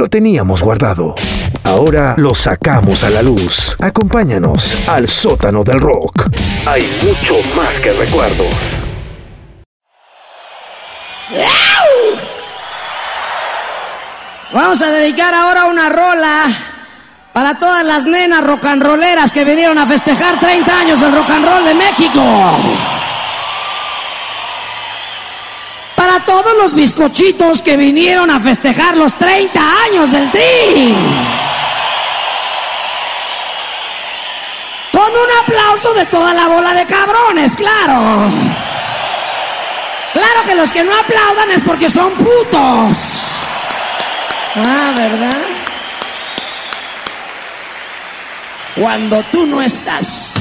lo teníamos guardado. Ahora lo sacamos a la luz. Acompáñanos al sótano del rock. Hay mucho más que recuerdos. Vamos a dedicar ahora una rola para todas las nenas rock and rolleras que vinieron a festejar 30 años del rock and roll de México. Para todos los bizcochitos que vinieron a festejar los 30 años del Tri. Con un aplauso de toda la bola de cabrones, claro. Claro que los que no aplaudan es porque son putos. Ah, ¿verdad? Cuando tú no estás.